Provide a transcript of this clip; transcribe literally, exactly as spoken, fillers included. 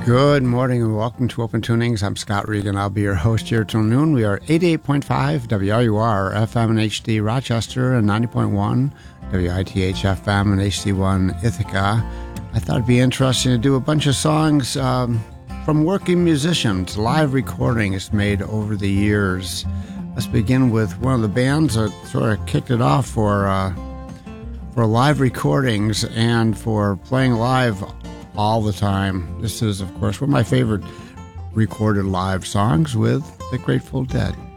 Good morning and welcome to Open Tunings. I'm Scott Regan. I'll be your host here till noon. We are eighty-eight point five W R U R F M and H D Rochester and ninety point one W I T H F M and H D one Ithaca. I thought it'd be interesting to do a bunch of songs um, from working musicians, live recordings made over the years. Let's begin with one of the bands that sort of kicked it off for uh, for live recordings and for playing live all the time. This is, of course, one of my favorite recorded live songs with the Grateful Dead.